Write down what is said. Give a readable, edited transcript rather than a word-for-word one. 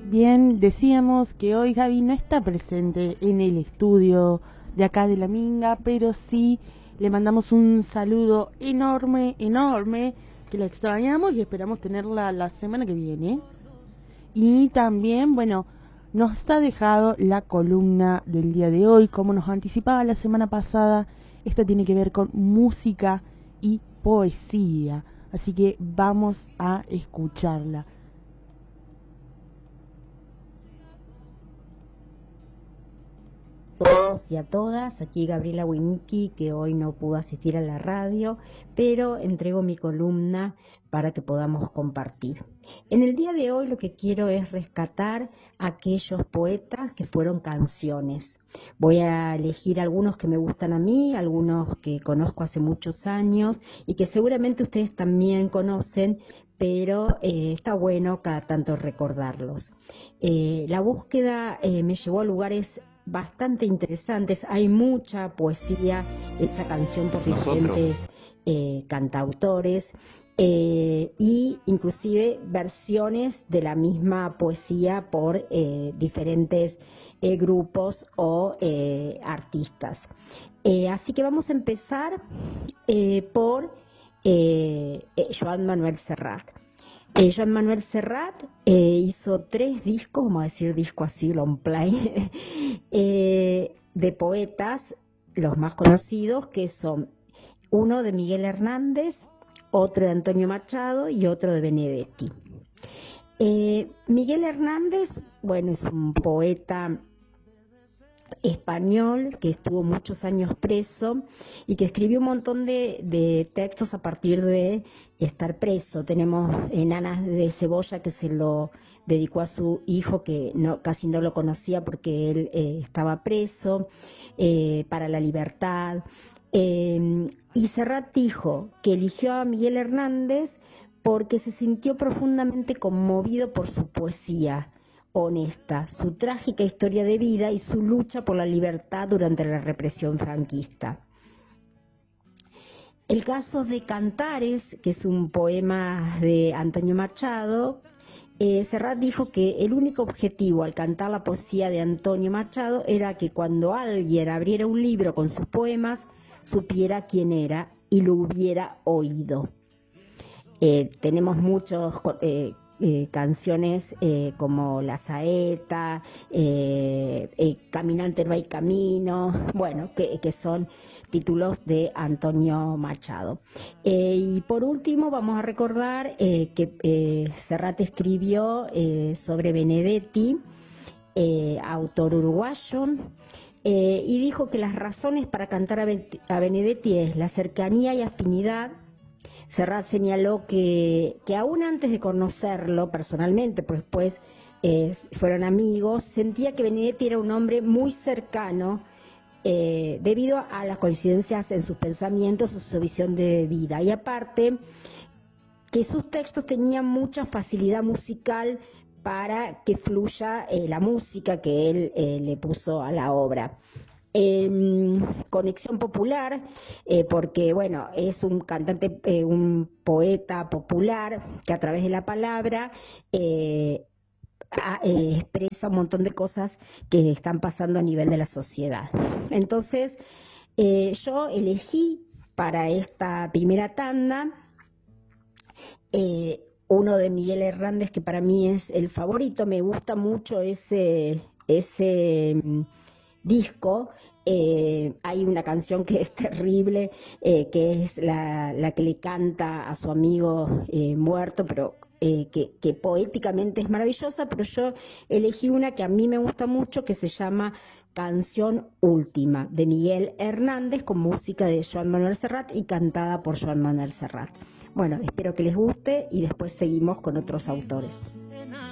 Bien, decíamos que hoy Gaby no está presente en el estudio de acá de La Minga, pero sí le mandamos un saludo enorme, enorme, que la extrañamos y esperamos tenerla la semana que viene. Y también, bueno, nos ha dejado la columna del día de hoy, como nos anticipaba la semana pasada. Esta tiene que ver con música y poesía, así que vamos a escucharla. Todos y a todas, aquí Gabriela Winicki, que hoy no pudo asistir a la radio, pero entrego mi columna para que podamos compartir. En el día de hoy lo que quiero es rescatar a aquellos poetas que fueron canciones. Voy a elegir algunos que me gustan a mí, algunos que conozco hace muchos años y que seguramente ustedes también conocen, pero está bueno cada tanto recordarlos. La búsqueda me llevó a lugares bastante interesantes. Hay mucha poesía hecha canción por diferentes cantautores y inclusive versiones de la misma poesía por diferentes grupos o artistas. Así que vamos a empezar por Joan Manuel Serrat. Joan Manuel Serrat hizo 3 discos, vamos a decir disco así, long play, de poetas, los más conocidos, que son uno de Miguel Hernández, otro de Antonio Machado y otro de Benedetti. Miguel Hernández, bueno, es un poeta español que estuvo muchos años preso y que escribió un montón de textos a partir de estar preso. Tenemos Enanas de Cebolla, que se lo dedicó a su hijo, que casi no lo conocía porque él estaba preso, para la libertad. Y Serrat dijo que eligió a Miguel Hernández porque se sintió profundamente conmovido por su poesía honesta, su trágica historia de vida y su lucha por la libertad durante la represión franquista. El caso de Cantares, que es un poema de Antonio Machado, Serrat dijo que el único objetivo al cantar la poesía de Antonio Machado era que cuando alguien abriera un libro con sus poemas, supiera quién era y lo hubiera oído. Tenemos muchos canciones como La Saeta, Caminante no hay camino, bueno, que son títulos de Antonio Machado. Y por último vamos a recordar que Serrat escribió sobre Benedetti, autor uruguayo, y dijo que las razones para cantar a Benedetti es la cercanía y afinidad. Serrat señaló que aún antes de conocerlo personalmente, pues después fueron amigos, sentía que Benedetti era un hombre muy cercano debido a las coincidencias en sus pensamientos o su visión de vida. Y aparte, que sus textos tenían mucha facilidad musical para que fluya la música que él le puso a la obra. Conexión popular, porque bueno, es un cantante, un poeta popular que a través de la palabra expresa un montón de cosas que están pasando a nivel de la sociedad. Entonces, yo elegí para esta primera tanda uno de Miguel Hernández, que para mí es el favorito. Me gusta mucho ese disco. Hay una canción que es terrible, que es la que le canta a su amigo muerto, pero que poéticamente es maravillosa, pero yo elegí una que a mí me gusta mucho, que se llama Canción Última, de Miguel Hernández, con música de Joan Manuel Serrat y cantada por Joan Manuel Serrat. Bueno, espero que les guste y después seguimos con otros autores.